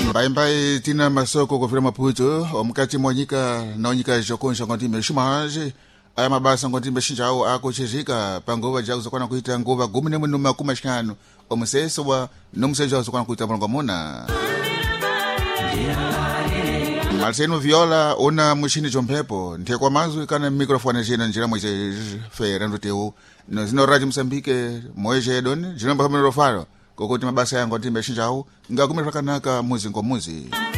mbai tina masoko kufira maputo omukati mwanyika naonyika jokonja ngotime shumaje aya mabasa ngotime shinjawo akuchizika pangova jaku zokwana kuita ngova 14 omuseso wa nomusejo zokwana kuita mulongo mona Marcelo Viola una mushini jompepo nte kwa mazwi kana mikrofone jina njira mweje fera ndoteu no zino radio Msambike mweje don jina mbamero faro kokuti mabasa yangu ntimbe shinjawo ngakumira kanaka muzi ngomuzi